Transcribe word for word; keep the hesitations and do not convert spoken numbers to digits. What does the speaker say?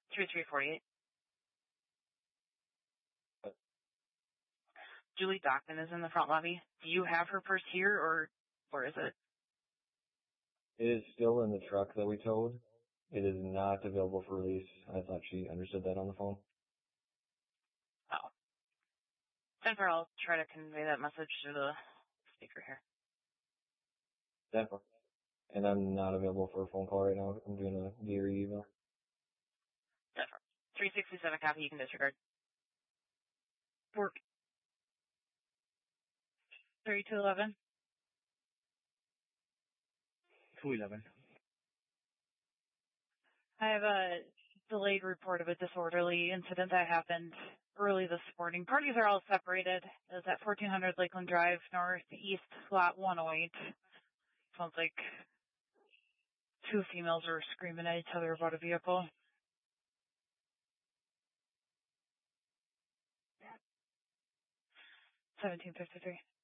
three three four eight. Julie Dockman is in the front lobby. Do you have her purse here, or where is it? It is still in the truck that we towed. It is not available for release. I thought she understood that on the phone. Oh. Jennifer, I'll try to convey that message to the speaker here. Jennifer. And I'm not available for a phone call right now. I'm doing a D R E email. Jennifer. three sixty-seven copy, you can disregard. Work. thirty-two eleven. two eleven. I have a delayed report of a disorderly incident that happened early this morning. Parties are all separated. It was at fourteen hundred Lakeland Drive, northeast, lot one oh eight. Sounds like two females are screaming at each other about a vehicle. seventeen fifty-three.